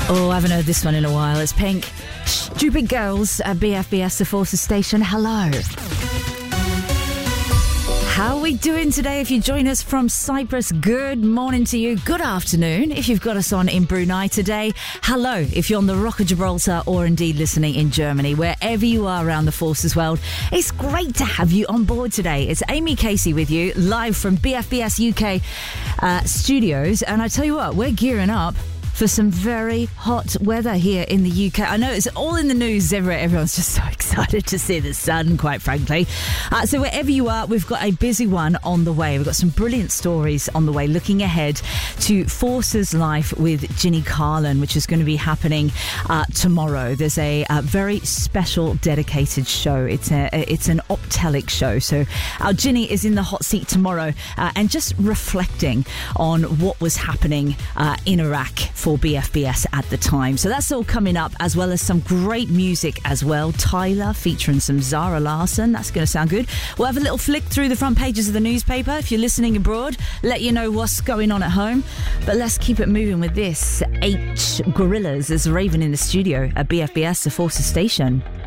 Oh, I haven't heard this one in a while. It's Pink. Stupid Girls at BFBS, the Forces Station. Hello. How are we doing today? If you join us from Cyprus, good morning to you. Good afternoon if you've got us on in Brunei today. Hello if you're on the Rock of Gibraltar or indeed listening in Germany. Wherever you are around the Forces world, it's great to have you on board today. It's Amy Casey with you, live from BFBS UK studios. And I tell you what, we're gearing up for some very hot weather here in the UK. I know it's all in the news everywhere. Everyone's just so excited to see the sun, quite frankly. So wherever you are, we've got a busy one on the way. We've got some brilliant stories on the way, looking ahead to Forces Life with Ginny Carlin, which is going to be happening tomorrow. There's a very special dedicated show. It's an Optelic show. So our Ginny is in the hot seat tomorrow and just reflecting on what was happening in Iraq for BFBS at the time. So that's all coming up, as well as some great music as well. Tyler featuring some Zara Larsson. That's going to sound good. We'll have a little flick through the front pages of the newspaper. If you're listening abroad, let you know what's going on at home. But let's keep it moving with this. H Gorillas is raving in the studio at BFBS, the Forces Station.